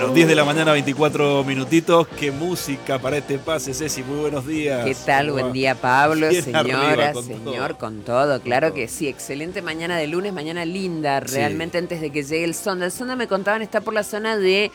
Bueno, 10 de la mañana, 24 minutitos. ¿Qué música para este pase, Ceci? Muy buenos días. ¿Qué tal? Buen día, Pablo, Bien señora, arriba, con señor, todo. con todo. Claro Con que todo. sí, excelente mañana de lunes, mañana linda, Sí. realmente antes de que llegue el Sonda. El Sonda me contaban está por la zona de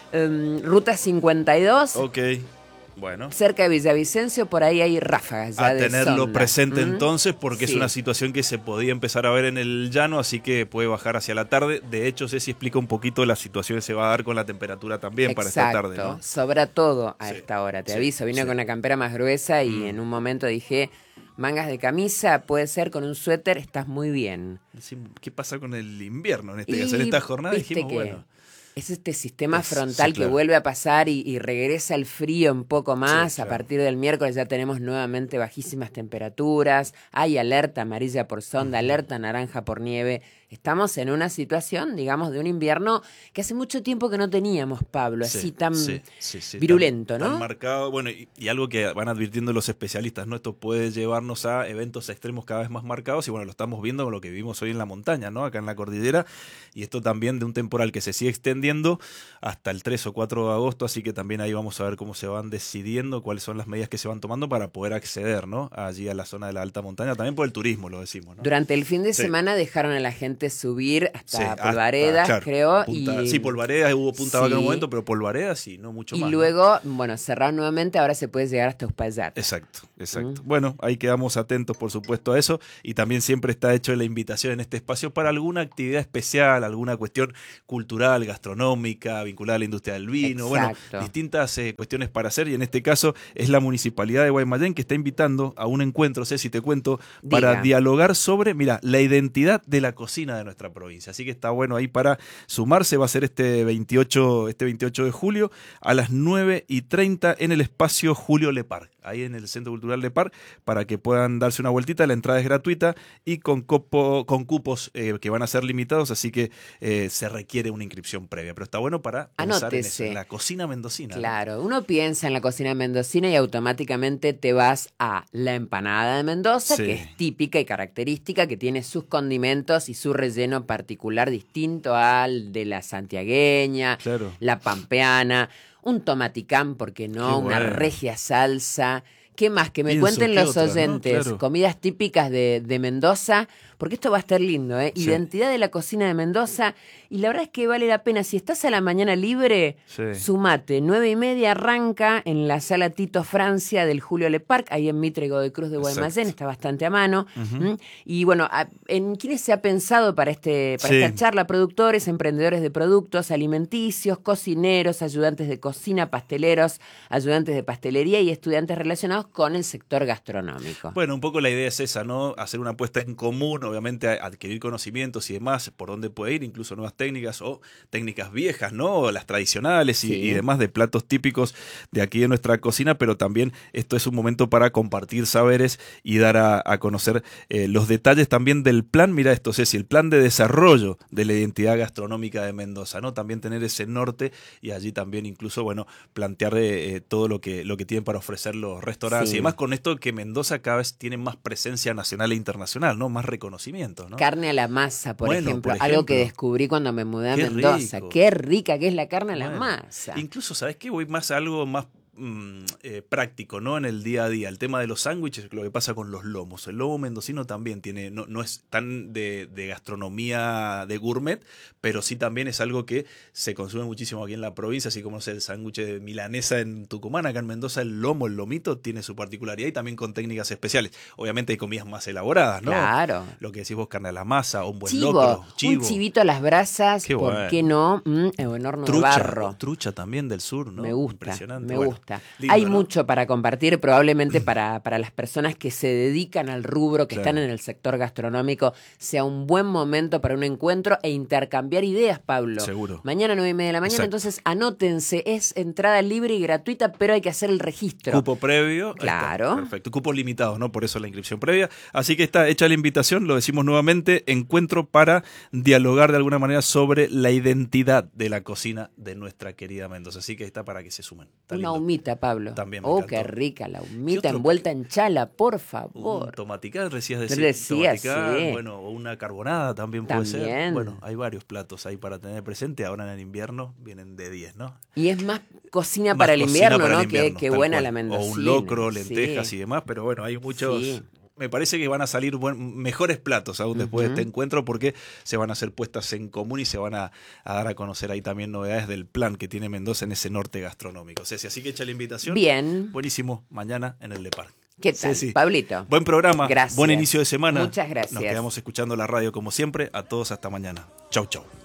Ruta 52, Ok, bueno. cerca de Villavicencio, por ahí hay ráfagas ya A de tenerlo Sonda. presente entonces, porque es Sí. una situación que se podía empezar a ver en el llano, así que puede bajar hacia la tarde. De hecho, Ceci explica un poquito la situación que se va a dar con la temperatura también para esta tarde, ¿no? Sobra todo a Sí, esta hora, te sí, aviso. Vine sí. con una campera más gruesa y en un momento dije, mangas de camisa, puede ser con un suéter, estás muy bien. Decimos, ¿qué pasa con el invierno en este caso? Y En esta jornada viste dijimos, que bueno. es este sistema Sí, frontal que claro. vuelve a pasar y regresa el frío un poco más. Sí, A claro. partir del miércoles ya tenemos nuevamente bajísimas temperaturas. Hay alerta amarilla por sonda, alerta naranja por nieve. Estamos en una situación, digamos, de un invierno que hace mucho tiempo que no teníamos, Pablo, así tan virulento, tan ¿no? marcado. Bueno, y algo que van advirtiendo los especialistas, ¿no? Esto puede llevarnos a eventos extremos cada vez más marcados y bueno, lo estamos viendo con lo que vivimos hoy en la montaña, ¿no? Acá en la cordillera, y esto también de un temporal que se sigue extendiendo hasta el 3 o 4 de agosto, así que también ahí vamos a ver cómo se van decidiendo, cuáles son las medidas que se van tomando para poder acceder, ¿no? Allí a la zona de la alta montaña, también por el turismo, lo decimos, ¿no? Durante el fin de semana dejaron a la gente subir hasta Sí, Polvaredas, claro, creo. Sí, Polvaredas, hubo Punta Vaca en un Sí. momento, pero Polvaredas sí, no mucho Y más, ¿no? luego, bueno, cerraron nuevamente, ahora se puede llegar hasta Uspallata. Exacto. Bueno, ahí quedamos atentos, por supuesto, a eso. Y también siempre está hecho la invitación en este espacio para alguna actividad especial, alguna cuestión cultural, gastronómica, vinculada a la industria del vino. Exacto. Bueno, distintas cuestiones para hacer. Y en este caso es la Municipalidad de Guaymallén que está invitando a un encuentro, Ceci, te cuento, para Diga. dialogar sobre, mira, la identidad de la cocina de nuestra provincia. Así que está bueno ahí para sumarse. Va a ser este 28 de julio a las 9:30 en el espacio Julio Lepar, ahí en el Centro Cultural Lepar, para que puedan darse una vueltita. La entrada es gratuita y con cupos que van a ser limitados, así que se requiere una inscripción previa. Pero está bueno para pensar en eso, en la cocina mendocina. Claro, ¿no? uno piensa en la cocina mendocina y automáticamente te vas a la empanada de Mendoza, Sí. que es típica y característica, que tiene sus condimentos y su relleno particular distinto al de la santiagueña, Claro. la pampeana, un tomaticán, ¿por qué no? Qué Una bueno. regia salsa. ¿Qué más? Que me Pienso, cuenten ¿qué los otras, no? oyentes, Claro. comidas típicas de Mendoza, porque esto va a estar lindo, ¿eh? Sí. Identidad de la cocina de Mendoza, y la verdad es que vale la pena. Si estás a la mañana libre, Sí. sumate, 9:30 arranca en la sala Tito Francia del Julio Le Parc, ahí en Mitre y Godoy Cruz de Guaymallén, está bastante a mano. Y bueno, ¿en quiénes se ha pensado para esta charla? Productores, emprendedores de productos alimenticios, cocineros, ayudantes de cocina, pasteleros, ayudantes de pastelería y estudiantes relacionados con el sector gastronómico. Bueno, un poco la idea es esa, ¿no? Hacer una apuesta en común, obviamente adquirir conocimientos y demás, por dónde puede ir, incluso nuevas técnicas o técnicas viejas, ¿no? O las tradicionales y demás de platos típicos de aquí de nuestra cocina, pero también esto es un momento para compartir saberes y dar a conocer los detalles también del plan, mira esto, Ceci, el plan de desarrollo de la identidad gastronómica de Mendoza, ¿no? También tener ese norte y allí también incluso, bueno, plantear todo lo que tienen para ofrecer los restaurantes y demás, con esto que Mendoza cada vez tiene más presencia nacional e internacional, ¿no? Más reconocimiento, ¿no? Carne a la masa, por ejemplo, algo que descubrí cuando me mudé a Mendoza. Rico. Qué rica que es la carne a la masa. Incluso, ¿sabes qué? Voy más a algo más práctico, ¿no? En el día a día. El tema de los sándwiches, lo que pasa con los lomos. El lomo mendocino también tiene, no es tan de gastronomía de gourmet, pero sí también es algo que se consume muchísimo aquí en la provincia, así como es el sándwich de milanesa en Tucumán. Acá en Mendoza el lomo, el lomito, tiene su particularidad y también con técnicas especiales. Obviamente hay comidas más elaboradas, ¿no? Claro. Lo que decís vos, carne a la masa, o un buen Chivo, locro. un chivito a las brasas, Qué ¿por bueno. qué no? En horno de barro. Trucha también del sur, ¿no? Me gusta, impresionante. me Bueno, gusta. lindo, Hay ¿no? mucho para compartir, probablemente para las personas que se dedican al rubro, que están en el sector gastronómico, sea un buen momento para un encuentro e intercambiar ideas, Pablo. Seguro. Mañana 9:30 de la mañana, entonces anótense, es entrada libre y gratuita, pero hay que hacer el registro. Cupo previo. Claro. Perfecto. Cupos limitados, ¿no? Por eso la inscripción previa. Así que está hecha la invitación, lo decimos nuevamente, encuentro para dialogar de alguna manera sobre la identidad de la cocina de nuestra querida Mendoza. Así que está para que se sumen. Está Una lindo. humita, Pablo. También me Oh, encantó. qué rica la humita envuelta en chala, por favor. Un tomatical, decías decir. Decía, tomatical, sí. bueno, o una carbonada también puede ser. También. Bueno, hay varios platos ahí para tener presente. Ahora en el invierno vienen de 10, ¿no? Y es más cocina Más para el cocina invierno, para el ¿no? invierno, Qué tal buena cual. la mendocina. O un locro, lentejas Sí. y demás, pero bueno, hay muchos... Sí. Me parece que van a salir mejores platos aún después de este encuentro porque se van a hacer puestas en común y se van a dar a conocer ahí también novedades del plan que tiene Mendoza en ese norte gastronómico. Ceci, así que echa la invitación. Bien. Buenísimo, mañana en el Lepar. ¿Qué tal, Ceci, Pablito? buen programa, Gracias. buen inicio de semana. Muchas gracias. Nos quedamos escuchando la radio como siempre. A todos hasta mañana. Chau, chau.